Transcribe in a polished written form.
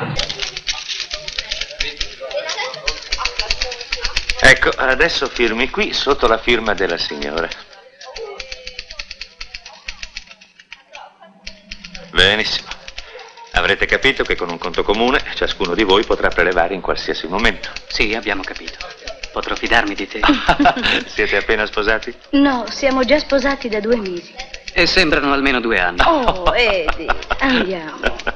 Ecco, adesso firmi qui sotto la firma della signora. Benissimo. Avrete capito che con un conto comune ciascuno di voi potrà prelevare in qualsiasi momento. Sì, abbiamo capito. Potrò fidarmi di te? Siete appena sposati? No, siamo già sposati da 2 mesi. E sembrano almeno 2 anni. Oh, Eddie, andiamo.